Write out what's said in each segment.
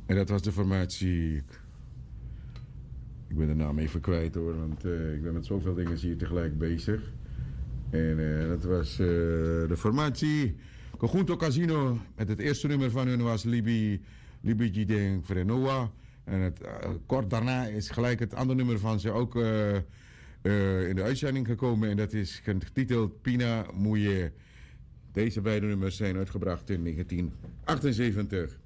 En dat was de formatie. Ik ben de naam even kwijt hoor, want ik ben met zoveel dingen hier tegelijk bezig. En dat was de formatie Conjunto Casino. Met het eerste nummer van hun was Libi Gideng Frenoa. En kort daarna is gelijk het andere nummer van ze ook in de uitzending gekomen. En dat is getiteld Pina Mouye. Deze beide nummers zijn uitgebracht in 1978.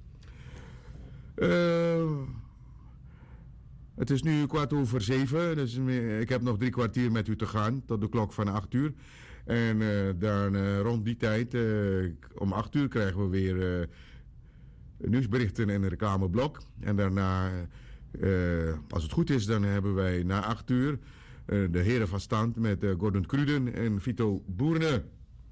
Het is nu 6:15, dus ik heb nog 3 kwartier met u te gaan tot de klok van 8 uur. En dan rond die tijd, om 8 uur, krijgen we weer nieuwsberichten en een reclameblok. En daarna, als het goed is, dan hebben wij na 8 uur de heren van stand met Gordon Cruden en Vito Boerne.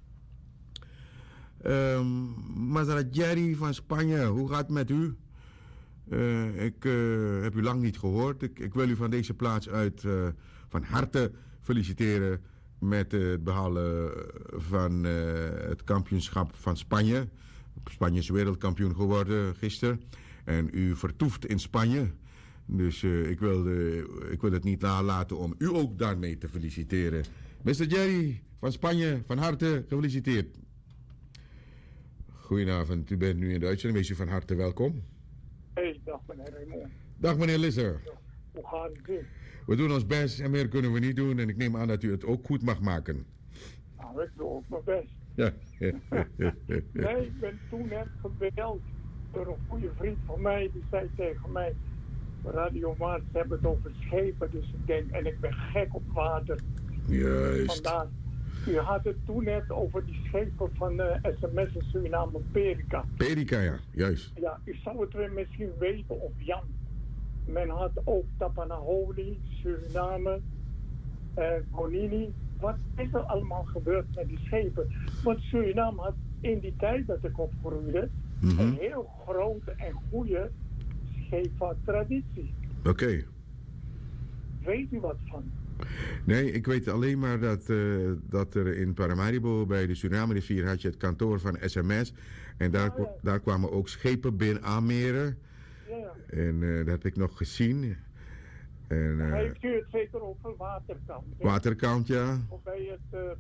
Mazarat Jerry van Spanje, hoe gaat het met u? Ik heb u lang niet gehoord. Ik wil u van deze plaats uit van harte feliciteren met het behalen van het kampioenschap van Spanje. Spanje is wereldkampioen geworden gisteren. En u vertoeft in Spanje. Dus ik wil het niet nalaten om u ook daarmee te feliciteren. Mr. Jerry van Spanje, van harte gefeliciteerd. Goedenavond, u bent nu in de uitzending. Wees u van harte welkom. Hey, dag meneer Raymond. Dag meneer Lisser. Hoe gaat het? We doen ons best en meer kunnen we niet doen. En ik neem aan dat u het ook goed mag maken. Nou, ik doe ook mijn best. Ja. Nee, ik ben toen net gebeld door een goede vriend van mij. Die zei tegen mij, Radio Maat, ze hebben het over schepen. Dus ik denk, en ik ben gek op water. Juist. Vandaar. U had het toen net over die schepen van SMS in Suriname, Perica. Perica, ja, juist. Ja, u zou het weer misschien weten, of Jan. Men had ook Tapanaholi, Suriname, Konini. Wat is er allemaal gebeurd met die schepen? Want Suriname had in die tijd dat ik opgroeide een heel grote en goede scheepvaarttraditie. Oké. Weet u wat van? Nee, ik weet alleen maar dat er in Paramaribo bij de Suriname-rivier had je het kantoor van SMS. En daar kwamen ook schepen binnen aanmeren. Ja. En dat heb ik nog gezien. En, heeft u het zeker over Waterkant? Waterkant, ja. Of bij het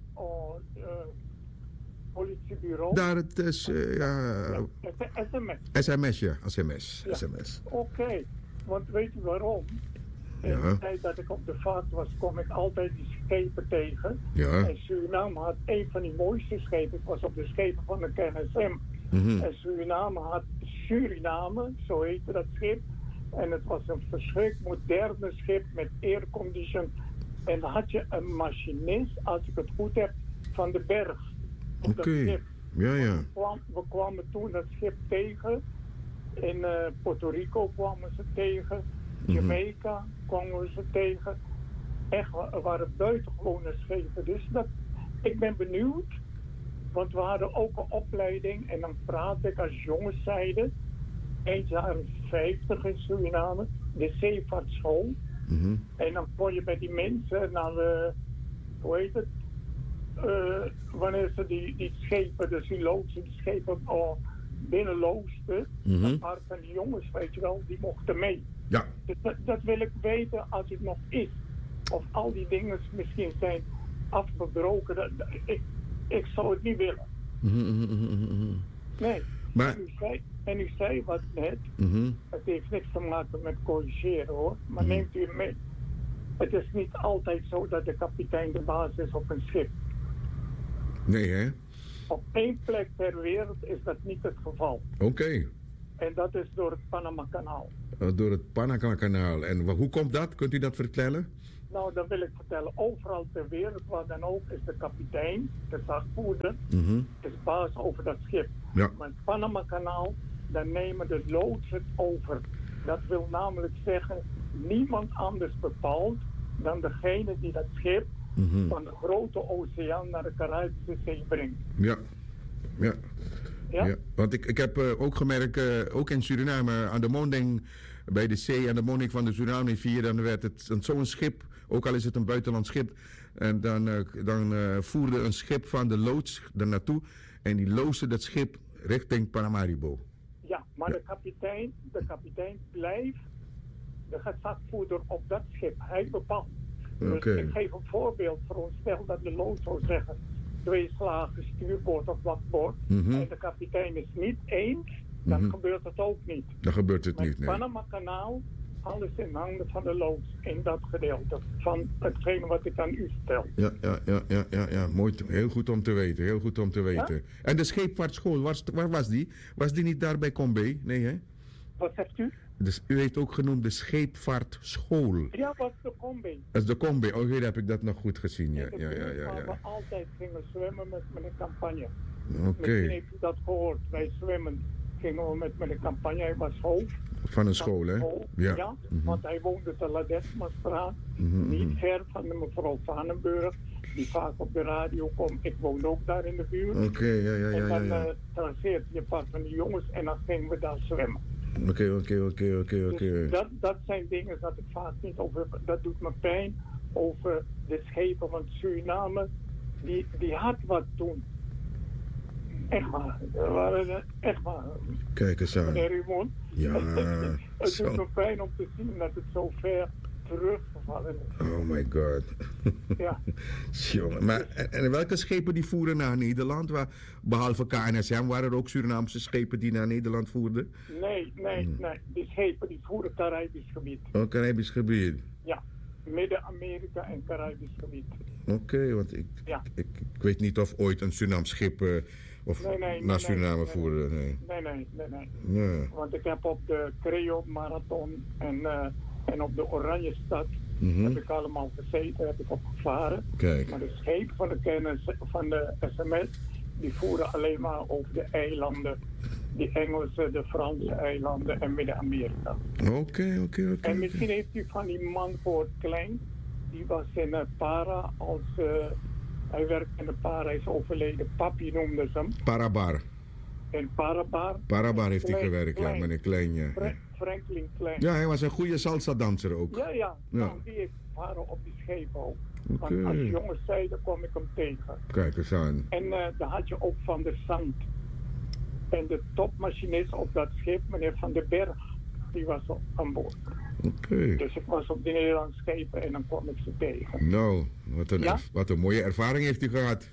politiebureau? Daar het is, SMS. SMS, ja. SMS. Ja. SMS. Oké, want weet u waarom? In de tijd dat ik op de vaart was, kwam ik altijd die schepen tegen. Ja. En Suriname had een van die mooiste schepen. Ik was op de schepen van de KNSM. En Suriname, zo heette dat schip. En het was een verschrikkelijk moderne schip met aircondition. En dan had je een machinist, als ik het goed heb, van de berg. Oké. Ja. We kwamen toen dat schip tegen. In Puerto Rico kwamen ze tegen. Jamaica kwamen we ze tegen. Echt, er waren buitengewone schepen. Dus ik ben benieuwd. Want we hadden ook een opleiding. En dan praat ik als jongenszijde. Eind jaren 50 in Suriname. De zeevaartschool. En dan kon je bij die mensen naar de... Hoe heet het? Wanneer ze die schepen, dus die loodsen, die schepen binnenloosden. Een paar van die jongens, weet je wel, die mochten mee. Ja. Dus dat wil ik weten als het nog is. Of al die dingen misschien zijn afgebroken. Ik zou het niet willen. Nee. Maar... En u zei wat net. Het heeft niks te maken met corrigeren hoor. Maar neemt u mee. Het is niet altijd zo dat de kapitein de baas is op een schip. Nee hè? Op één plek ter wereld is dat niet het geval. Oké. En dat is door het Panama-kanaal. Door het Panama-kanaal. En hoe komt dat? Kunt u dat vertellen? Nou, dat wil ik vertellen. Overal ter wereld, waar dan ook, is de kapitein, de zachtvoerder, is baas over dat schip. Ja. Maar het Panama-kanaal, dan nemen de loods het over. Dat wil namelijk zeggen, niemand anders bepaalt dan degene die dat schip van de grote oceaan naar de Caribische Zee brengt. Ja. Ja? Want ik heb ook gemerkt, ook in Suriname, aan de monding bij de zee, aan de monding van de Suriname-rivier, dan werd het zo'n schip, ook al is het een buitenlands schip, en dan voerde een schip van de loods er naartoe en die loosde dat schip richting Paramaribo. Ja, Maar de kapitein blijft de gezagvoerder op dat schip. Hij bepaalt. Dus Oké. ik geef een voorbeeld voor ons. Stel dat de loods zou zeggen 2 slagen stuurboord of bakboord. Mhm. En de kapitein is niet eens, dan Mhm. gebeurt het ook niet. Dan gebeurt het Met niet, nee. Panama-kanaal, alles in handen van de loods in dat gedeelte van hetgeen wat ik aan u stel. Ja. Mooi. Heel goed om te weten. Heel goed om te weten. En de scheepvaartschool, waar was die? Was die niet daar bij Combe? Nee, hè? Wat zegt u? Dus u heeft ook genoemd de scheepvaartschool. Ja, wat de combi. Dat is de Combe. Oh, hier heb ik dat nog goed gezien. Ja, In de ja, ja, buurt ja. waar we ja. altijd gingen zwemmen met mijn campagne. Oké. Misschien heeft u dat gehoord. Wij zwemmen gingen we met mijn campagne. Hij was hoofd. Van een school, hè? Ja, Ja. Mhm. want hij woonde te Ladesmastraat, niet ver van de mevrouw Vanenburg, die vaak op de radio komt. Ik woon ook daar in de buurt. Oké, ja. En dan traceert je een paar van die jongens en dan gingen we daar zwemmen. Oké. Dus dat zijn dingen dat ik vaak niet over heb. Dat doet me pijn over de schepen van Suriname. Die had wat toen. Echt waar. Echt waar. Kijk eens aan. Meneer Raymond. Ja, Het zo. doet me pijn om te zien dat het zo ver teruggevallen is. Oh my god. Ja. Jongen, maar en welke schepen die voeren naar Nederland? Behalve KNSM waren er ook Surinaamse schepen die naar Nederland voerden? Nee. Die schepen die voeren Caribisch gebied. Oh, Caribisch gebied. Ja. Midden-Amerika en Caribisch gebied. Oké, want ik weet niet of ooit een Surinaams schip naar Suriname voerde. Nee. Nee. Want ik heb op de Creole Marathon en op de Oranje Stad heb ik allemaal gezeten, heb ik opgevaren. Kijk. Maar de schepen van de kennis van de SMS, die voeren alleen maar over de eilanden. Die Engelse, de Franse eilanden en Midden-Amerika. Oké. En misschien heeft u van die man gehoord, Klein. Die was in Para als... hij werkt in de Para, hij is overleden. Papi noemde ze hem. Parabar. In Parabar. Parabar heeft hij Klein, gewerkt, ja, meneer Klein. Ja. Franklin Klein. Ja, hij was een goede salsa-danser ook. Ja. Nou, die heeft varen op die schepen ook. Oké. Want als jongens zeiden, kwam ik hem tegen. Kijk eens aan. En daar had je ook Van der Zand. En de topmachinist op dat schip, meneer Van den Berg, die was aan boord. Oké. Dus ik was op de Nederlandse schepen en dan kwam ik ze tegen. Nou, Ja? wat een mooie ervaring heeft u gehad.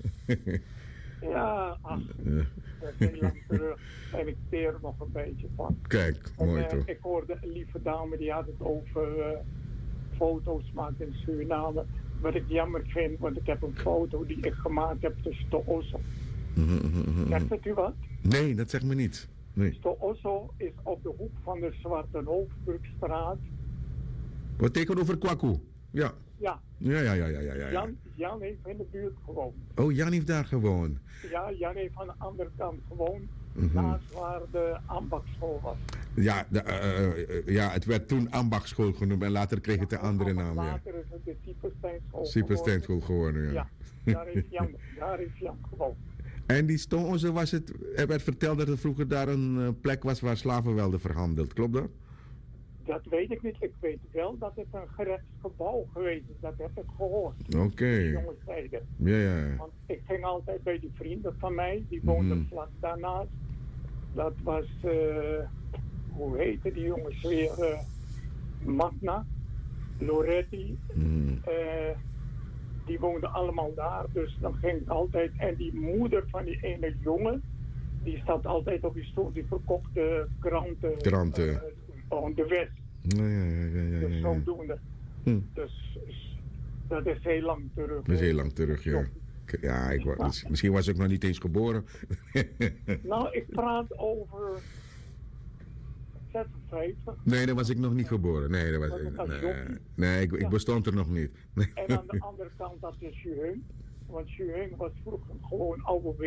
Ja, ach, dat is heel lang terug. En ik teer er nog een beetje van. Kijk, mooi toch. Ik hoorde een lieve dame die had het over foto's maken in Suriname. Wat ik jammer vind, want ik heb een foto die ik gemaakt heb tussen de Osso. Zegt het u wat? Nee, dat zegt me niets. Nee. De Osso is op de hoek van de Zwarte Hoofdbrugstraat. Wat tegenover Kwaku? Ja. Ja, Ja. Jan heeft in de buurt gewoond. Oh, Jan heeft daar gewoond. Ja, Jan heeft aan de andere kant gewoond. Naast waar de ambachtschool was. Ja, het werd toen ambachtschool genoemd en later kreeg het een andere naam. Ja. Later is het de Siepersteinschool Siepersteinschool geworden, ja. Ja, daar heeft Jan gewoond. En die Stoonoze er werd verteld dat er vroeger daar een plek was waar slaven werden verhandeld. Klopt dat? Dat weet ik niet. Ik weet wel dat het een gerechtsgebouw geweest is. Dat heb ik gehoord. Oké. Die jongens zeiden. Ja. Want ik ging altijd bij die vrienden van mij. Die woonden vlak daarnaast. Dat was, hoe heette die jongens weer? Magna, Loretti. Die woonden allemaal daar. Dus dan ging ik altijd. En die moeder van die ene jongen. Die zat altijd op die stoel. Die verkocht de kranten. On de West. Ja. Dus zodoende. Dus dat is heel lang terug. Dat is heel lang terug, ja. Ja, misschien was ik nog niet eens geboren. Nou, ik praat over 56. Nee, dan was ik nog niet geboren. Nee, ik bestond er nog niet. En aan de andere kant dat is Juhung. Want Juhung was vroeger gewoon oude